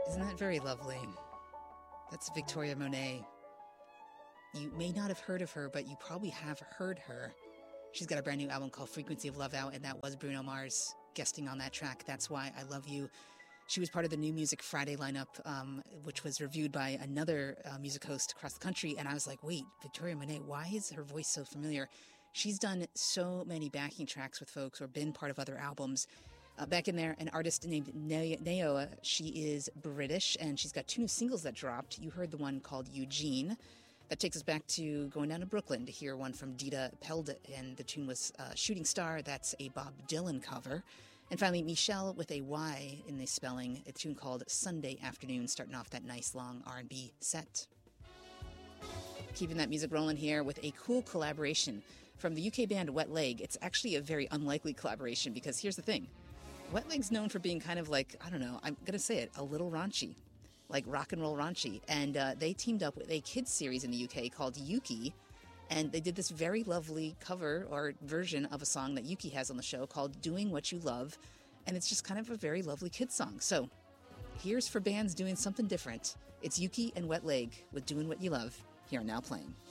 Isn't that very lovely? That's Victoria Monet. You may not have heard of her, but you probably have heard her. She's got a brand new album called Frequency of Love out, and that was Bruno Mars guesting on that track. That's Why I Love You. She was part of the New Music Friday lineup, which was reviewed by another music host across the country. And I was like, wait, Victoria Monet, why is her voice so familiar? She's done so many backing tracks with folks or been part of other albums. Back in there, an artist named Naoa. She is British, and she's got 2 new singles that dropped. You heard the one called Eugene. That takes us back to going down to Brooklyn to hear one from Dita Peld, and the tune was Shooting Star. That's a Bob Dylan cover. And finally, Michelle with a Y in the spelling, a tune called Sunday Afternoon, starting off that nice long R&B set. Keeping that music rolling here with a cool collaboration from the UK band Wet Leg. It's actually a very unlikely collaboration because here's the thing. Wet Leg's known for being kind of like, I don't know, I'm going to say it, a little raunchy, like rock and roll raunchy. And they teamed up with a kids series in the UK called Yuki. And they did this very lovely cover or version of a song that Yuki has on the show called Doing What You Love. And it's just kind of a very lovely kids song. So here's for bands doing something different. It's Yuki and Wet Leg with Doing What You Love here on Now Playing.